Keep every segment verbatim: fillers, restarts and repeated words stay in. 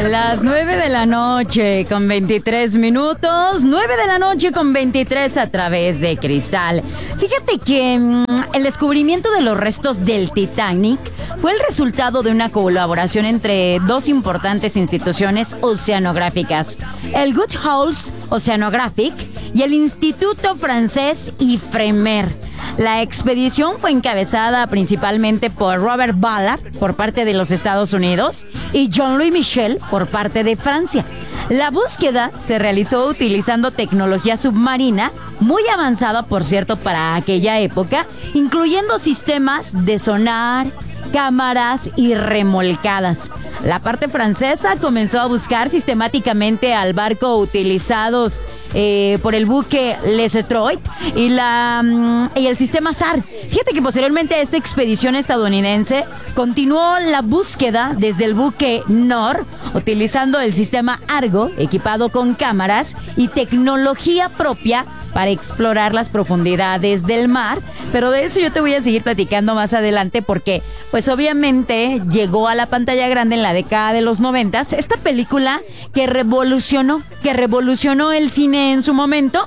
Las nueve de la noche con veintitrés minutos, nueve de la noche con veintitrés a través de Cristal. Fíjate que mmm, el descubrimiento de los restos del Titanic fue el resultado de una colaboración entre dos importantes instituciones oceanográficas, el Woodhouse Oceanographic y el Instituto Francés Ifremer. La expedición fue encabezada principalmente por Robert Ballard por parte de los Estados Unidos y Jean-Louis Michel por parte de Francia. La búsqueda se realizó utilizando tecnología submarina muy avanzada, por cierto, para aquella época, incluyendo sistemas de sonar, cámaras y remolcadas. La parte francesa comenzó a buscar sistemáticamente al barco utilizados eh, por el buque Les Detroit y, la, mm, y el sistema S A R. Fíjate que posteriormente a esta expedición estadounidense continuó la búsqueda desde el buque Nord, utilizando el sistema Argo, equipado con cámaras y tecnología propia para explorar las profundidades del mar. Pero de eso yo te voy a seguir platicando más adelante porque, pues obviamente, llegó a la pantalla grande en la década de los noventas esta película que revolucionó, que revolucionó el cine en su momento.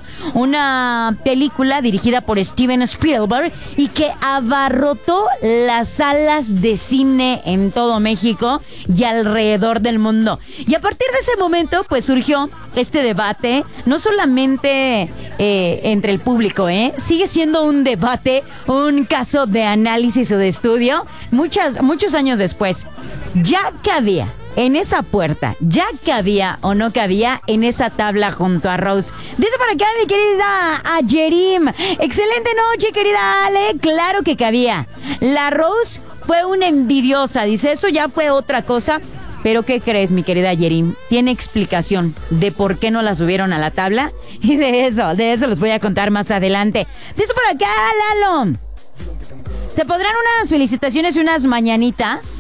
Una película dirigida por Steven Spielberg y que abarrotó las salas de cine en todo México y alrededor del mundo. Y a partir de ese momento, pues surgió este debate, no solamente eh, entre el público, ¿eh? Sigue siendo un debate, un caso de análisis o de estudio, muchas, muchos años después. ¿Ya cabía en esa puerta? ¿Ya cabía o no cabía en esa tabla junto a Rose? Dice por acá mi querida Ayerim. Excelente noche, querida Ale. Claro que cabía. La Rose fue una envidiosa. Dice, eso ya fue otra cosa. Pero ¿qué crees, mi querida Yerim? Tiene explicación de por qué no la subieron a la tabla. Y de eso, de eso les voy a contar más adelante. Dice por acá, Lalo. ¿Se podrán unas felicitaciones y unas mañanitas?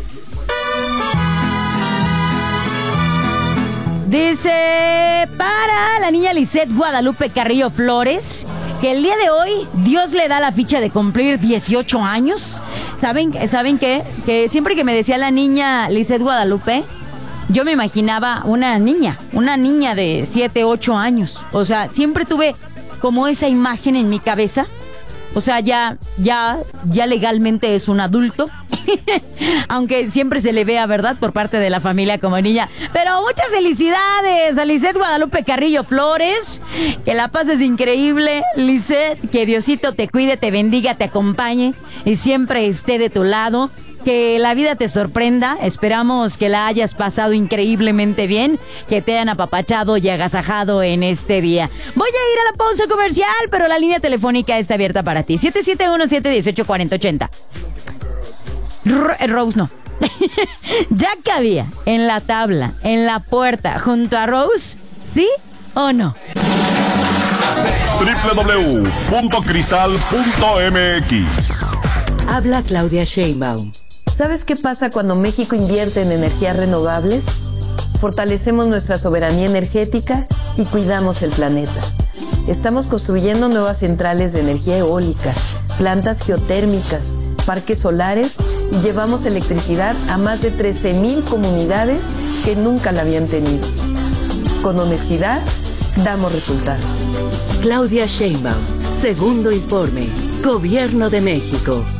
Dice, para la niña Lisette Guadalupe Carrillo Flores, que el día de hoy Dios le da la ficha de cumplir dieciocho años. ¿Saben, ¿saben qué? Que siempre que me decía la niña Lisette Guadalupe, yo me imaginaba una niña, una niña de siete, ocho años. O sea, siempre tuve como esa imagen en mi cabeza. O sea, ya, ya, ya legalmente es un adulto. Aunque siempre se le vea, ¿verdad?, por parte de la familia como niña. Pero muchas felicidades a Lisette Guadalupe Carrillo Flores. Que la pases increíble, Lisette. Que Diosito te cuide, te bendiga, te acompañe y siempre esté de tu lado. Que la vida te sorprenda. Esperamos que la hayas pasado increíblemente bien, que te hayan apapachado y agasajado en este día. Voy a ir a la pausa comercial, pero la línea telefónica está abierta para ti. siete siete uno, siete uno ocho, cuatro cero ocho cero. Rose no. ¿Ya cabía en la tabla, en la puerta, junto a Rose? ¿Sí o no? doble u doble u doble u punto cristal punto m x. Habla Claudia Sheinbaum. ¿Sabes qué pasa cuando México invierte en energías renovables? Fortalecemos nuestra soberanía energética y cuidamos el planeta. Estamos construyendo nuevas centrales de energía eólica, plantas geotérmicas, parques solares y llevamos electricidad a más de trece mil comunidades que nunca la habían tenido. Con honestidad, damos resultados. Claudia Sheinbaum, segundo informe, Gobierno de México.